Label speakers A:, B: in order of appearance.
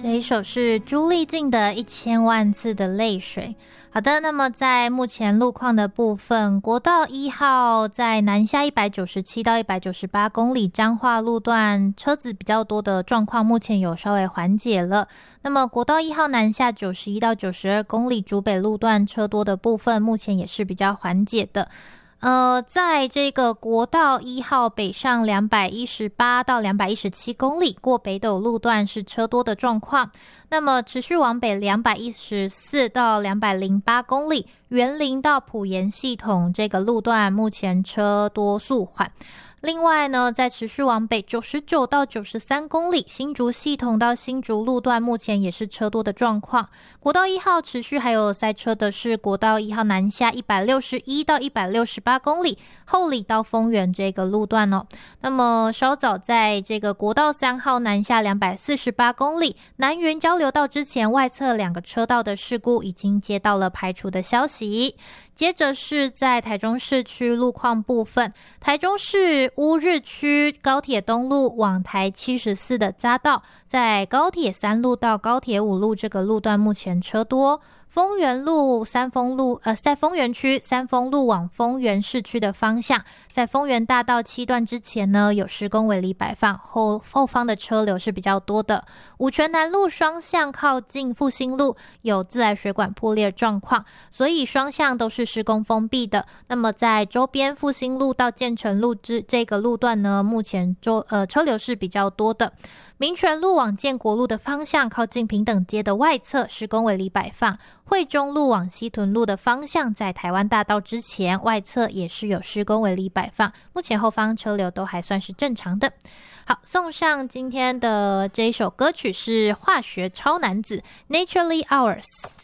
A: 这一首是朱丽静的1000万次的泪水。好的，那么在目前路况的部分，国道1号在南下197到198公里彰化路段车子比较多的状况目前有稍微缓解了。那么国道1号南下91到92公里竹北路段车多的部分目前也是比较缓解的。在这个国道1号北上218到217公里，过北斗路段是车多的状况。那么持续往北214到208公里，员林到埔盐系统这个路段目前车多速缓。另外呢，在持续往北99到93公里，新竹系统到新竹路段目前也是车多的状况。国道1号持续还有塞车的是国道1号南下161到168公里，后里到丰原这个路段哦。那么稍早在这个国道3号南下248公里，南园交流道之前外侧2个车道的事故已经接到了排除的消息。接着是在台中市区路况部分，台中市乌日区高铁东路往台74的匝道，在高铁3路到高铁5路这个路段目前车多。丰原路在丰原区三丰路往丰原市区的方向，在丰原大道7段之前呢有施工围篱摆放，后方的车流是比较多的。五权南路双向靠近复兴路有自来水管破裂状况，所以双向都是施工封闭的。那么在周边复兴路到建成路这个路段呢，目前车流是比较多的。民权路往建国路的方向，靠近平等街的外侧施工围篱摆放。惠中路往西屯路的方向，在台湾大道之前外侧也是有施工围篱摆放，目前后方车流都还算是正常的。好，送上今天的这一首歌曲是化学超男子 Naturally Ours。